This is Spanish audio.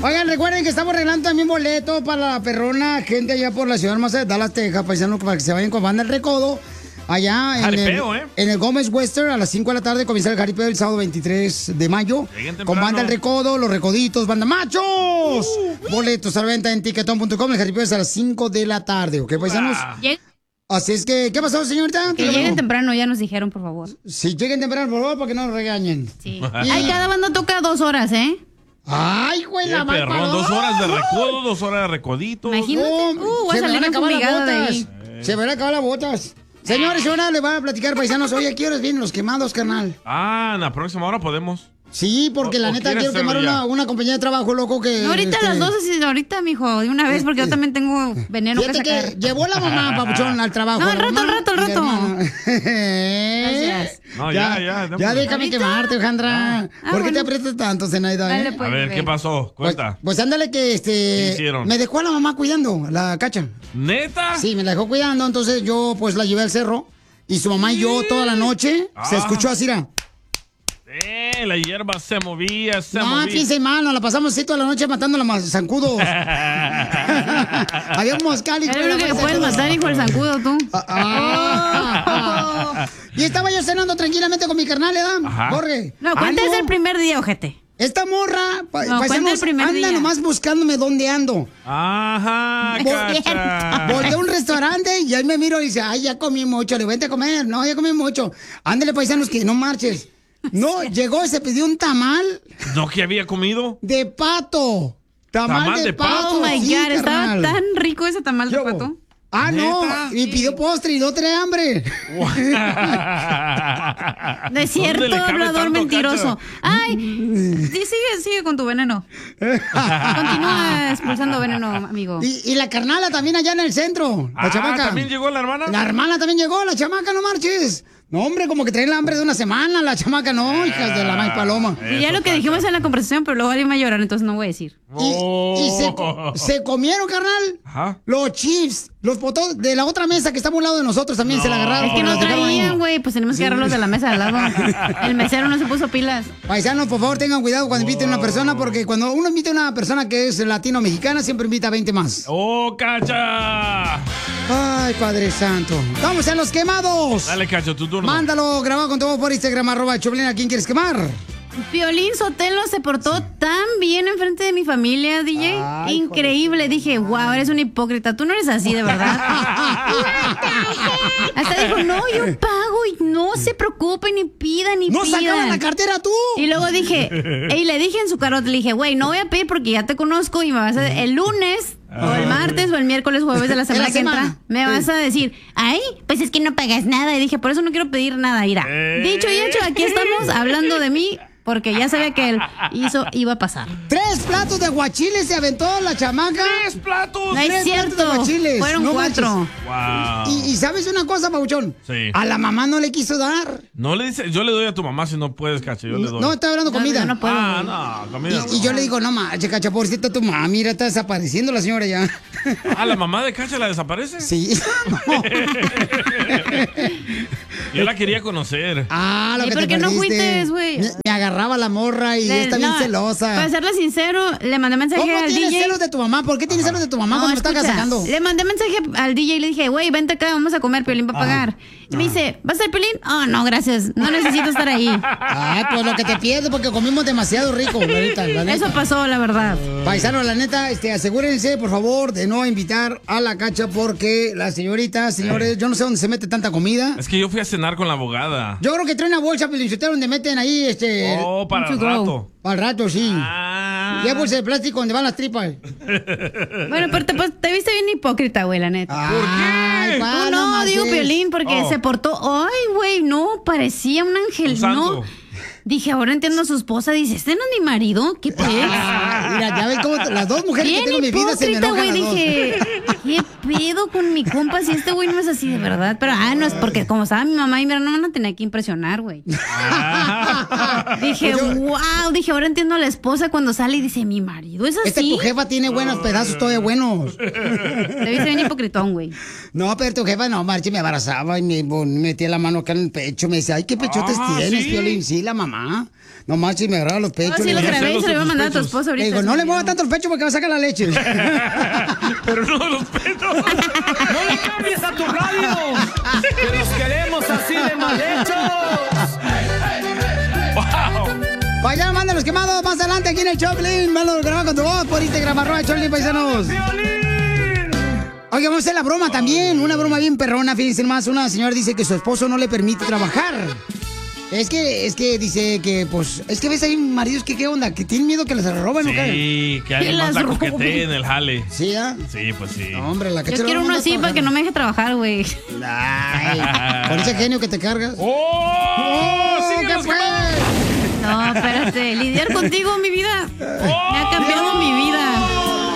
Oigan, recuerden que estamos regalando también boleto para la perrona gente allá por la ciudad hermosa de Dallas, Texas, paisanos, para que se vayan con Banda El Recodo. Allá en el Gómez Western a las 5 de la tarde comienza el jaripeo el sábado 23 de mayo. Con Banda El Recodo, Los Recoditos, Banda Machos. Boletos a la venta en tiquetón.com. El jaripeo es a las 5 de la tarde, ¿ok, paisanos? Así es que, ¿qué pasó, señorita? Que lleguen temprano, ya nos dijeron, por favor. Sí, lleguen temprano, por favor, para que no nos regañen. Sí. Ay, cada banda toca 2 horas, ¿eh? Ay, güey, la mal perrón, 2 horas de recodo, 2 horas de recoditos. Imagínate. Se me van a acabar las botas. Se me van a acabar las botas. Señores, ahora le van a platicar, paisanos. Oye, ¿a qué horas vienen los quemados, carnal? Ah, en la próxima hora podemos. Sí, porque la neta quiero quemar una compañía de trabajo, loco, que... No, ahorita a las 12, sí, ahorita, mijo, de una vez, porque yo también tengo veneno que sacar. Que llevó la mamá, papuchón, al trabajo. No, al rato. Gracias. No, ya. Ya déjame quemarte, Alejandra. ¿Por qué te aprietas tanto, Zenaida? Dale, pues, a ver, ¿qué pasó? Cuenta. Pues ándale que, ¿Qué hicieron? me dejó a la mamá cuidando, la cacha. ¿Neta? Sí, me la dejó cuidando, entonces yo, pues, la llevé al cerro. Y su mamá y yo toda la noche se escuchó así, la hierba se movía, No, fíjense mal, nos la pasamos así toda la noche matando a los zancudos. Había un moscal y... Era lo que puedes matar, hijo, el zancudo, tú. Y estaba yo cenando tranquilamente con mi carnal, ¿verdad? Jorge. No, cuéntese el primer día, ojete. Esta morra, el primer anda día. nomás buscándome dónde ando. Ajá, cacha. Volteé a un restaurante y ahí me miro y dice, ay, ya comí mucho, le vente a comer. No, ya comí mucho. Ándale, paisanos, que no marches. No, llegó y se pidió un tamal. ¿No que había comido? De pato. Tamal de pato. Oh my sí, God, estaba carnal. tan rico ese tamal de pato. Ah, no, y pidió postre y no trae hambre. De cierto, hablador mentiroso. Ay, sí, sigue con tu veneno. Continúa expulsando veneno, amigo. Y la carnala también allá en el centro, la chamaca. ¿También llegó la hermana? La hermana también llegó, la chamaca, no marches. No, hombre, como que traen la hambre de una semana, la chamaca, no, hijas de la maíz paloma. Y ya lo que dijimos en la conversación, pero luego alguien va a llorar, entonces no voy a decir. Y se comieron, carnal, los chips, los potos de la otra mesa que está a un lado de nosotros también se la agarraron. Es que no traían, güey, pues tenemos que agarrarlos de la mesa de al lado. El mesero no se puso pilas. Paisanos, por favor, tengan cuidado cuando inviten a una persona, porque cuando uno invita a una persona que es latino-mexicana, siempre invita a 20 más. ¡Oh, cacha! Ay, Padre Santo. ¡Vamos a los quemados! Dale, cacho, tu turno. Mándalo grabado con tu voz por Instagram, @Choplin. ¿A quién quieres quemar? Piolín Sotelo se portó tan bien enfrente de mi familia, DJ. Ay, increíble. Dije, wow, eres un hipócrita. Tú no eres así, de verdad. Hasta dijo, no, yo pago y no se preocupen ni pidan ni ¡No pidan. sacabas la cartera tú! Y luego dije, y le dije en su carota, le dije, güey, no voy a pedir porque ya te conozco y me vas a... El lunes... O el martes o el miércoles, jueves de la semana que entra, me vas a decir, ay, pues es que no pagas nada. Y dije, por eso no quiero pedir nada, Ira. Dicho y hecho, aquí estamos hablando de mí, porque ya sabía que él iba a pasar. 3 platos de aguachiles se aventó la chamaca. 3 platos. No es cierto, fueron 4. Wow. Y ¿sabes una cosa, Pabuchón? Sí. A la mamá no le quiso dar. No le dice, yo le doy a tu mamá si no puedes, cacho, yo le doy. No, está hablando comida. No puedo. No, comida. Y yo le digo, no manches, cacha, pobrecita tu mamá, mira, está desapareciendo la señora ya. ¿La mamá de Cacha la desaparece? Sí. Yo la quería conocer. Lo ¿Y que por te qué no perdiste. fuiste, güey? Me agarraba la morra y está bien celosa. Para serle sincero, le mandé mensaje ¿Cómo al tienes DJ. celos de tu mamá? ¿Por qué tienes celos de tu mamá cuando escucha, me estás sacando? Le mandé mensaje al DJ y le dije, güey, vente acá, vamos a comer, Piolín va a pagar. Y me dice, ¿vas a ser Piolín? No, gracias, no necesito estar ahí. Pues lo que te pierdes porque comimos demasiado rico, la neta. Eso pasó, la verdad. Paisano, la neta, asegúrense, por favor, de no invitar a la Cacha porque la señorita, señores, yo no sé dónde se mete tanta comida. Es que yo fui a cenar con la abogada. Yo creo que trae una bolsa pelinchotera donde meten ahí, para el rato. Para el rato, sí. Y hay bolsa de plástico donde van las tripas. Bueno, pero te viste bien hipócrita, güey, la neta. ¿Por qué? Tú no, digo Piolín, porque se portó... Ay, güey, no, parecía un ángel, Un santo. no. Dije, ahora entiendo a su esposa. Dice, ¿este no es mi marido? ¿Qué pex? Mira, ya ves cómo las dos mujeres que tengo en mi vida se me enojan güey, las dos. dije, ¿qué pedo con mi compa si este güey no es así de verdad? Pero, no es porque como estaba mi mamá y mi hermana, no tenía que impresionar, güey. Dije, wow, dije, ahora entiendo a la esposa cuando sale y dice, mi marido es así. Tu jefa tiene buenos pedazos todavía buenos. Te viste bien hipocritón, güey. No, pero tu jefa no, marche, me abrazaba y me metía la mano acá en el pecho. Me decía, ay, qué pechotes tienes, ¿sí? Piolín. Sí, la mamá. No manches, me agarraba los pechos. No, sí, lo grabé y se lo iba a mandar a tu esposa ahorita. Digo, no le mueva tanto el pecho porque va a sacar la leche. Pero no los pechos. ¡No le cambies a tu radio! ¡Que nos queremos así de mal hechos! ¡Wow! Vaya, manda los quemados más adelante aquí en el Choplin. Mándalo, graba con tu voz por Instagram, @Choplin, paisanos. Oye, vamos a hacer la broma también. Una broma bien perrona, fíjense más. Una señora dice que su esposo no le permite trabajar. Es que dice que, pues, es que ves ahí maridos que, ¿qué onda? Que tienen miedo que les roben, ¿no? Sí, que alguien más la coquetee en el jale. ¿Sí, ah? Sí, pues sí. No, hombre, la Yo quiero uno así para que no me deje trabajar, güey. Ay, con ese genio que te cargas. ¡Oh! ¡Sigue los quemados! No, espérate. Lidiar contigo, mi vida. Me ha cambiado mi vida.